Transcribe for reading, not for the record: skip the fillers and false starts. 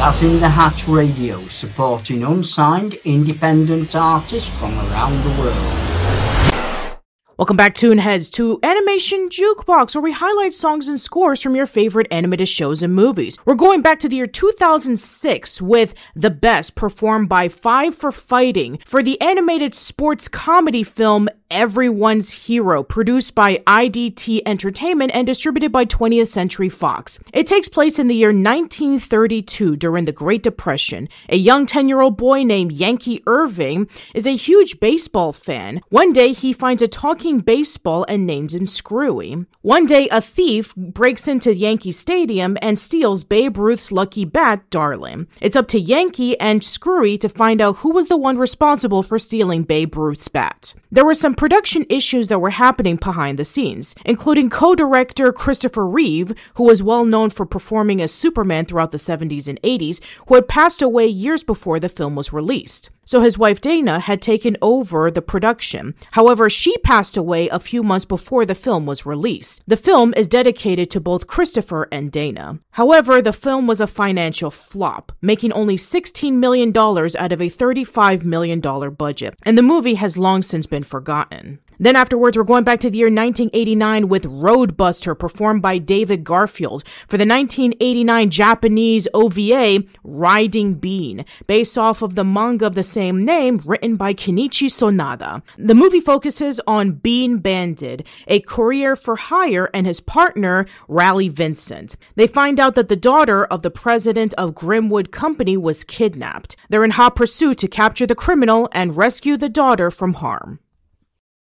Jazz in the Hat Radio, supporting unsigned independent artists from around the world. Welcome back, Toonheads, to Animation Jukebox, where we highlight songs and scores from your favorite animated shows and movies. We're going back to the year 2006 with The Best, performed by Five for Fighting, for the animated sports comedy film Everyone's Hero, produced by IDT Entertainment and distributed by 20th Century Fox. It takes place in the year 1932 during the Great Depression. A young 10-year-old boy named Yankee Irving is a huge baseball fan. One day, he finds a talking baseball and names him Screwy. One day, a thief breaks into Yankee Stadium and steals Babe Ruth's lucky bat, Darlin'. It's up to Yankee and Screwy to find out who was the one responsible for stealing Babe Ruth's bat. There were some production issues that were happening behind the scenes, including co-director Christopher Reeve, who was well known for performing as Superman throughout the 70s and 80s, who had passed away years before the film was released. So his wife Dana had taken over the production. However, she passed away a few months before the film was released. The film is dedicated to both Christopher and Dana. However, the film was a financial flop, making only $16 million out of a $35 million budget, and the movie has long since been forgotten. Then afterwards, we're going back to the year 1989 with Roadbuster, performed by David Garfield, for the 1989 Japanese OVA Riding Bean, based off of the manga of the same name, written by Kenichi Sonada. The movie focuses on Bean Bandit, a courier for hire, and his partner, Raleigh Vincent. They find out that the daughter of the president of Grimwood Company was kidnapped. They're in hot pursuit to capture the criminal and rescue the daughter from harm.